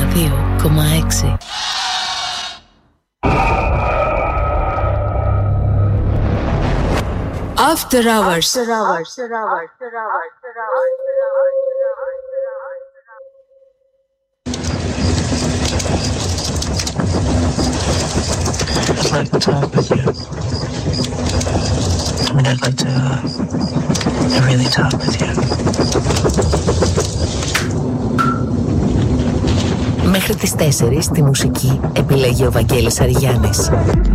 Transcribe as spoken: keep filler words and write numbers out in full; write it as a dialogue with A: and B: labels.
A: δύο κόμμα έξι. After Hours. After Hours.
B: I'd like to talk with you. I mean, I'd like to, uh, to really talk with you.
A: Μέχρι τις τέσσερις τη μουσική επιλέγει ο Βαγγέλης Αριγιάννης.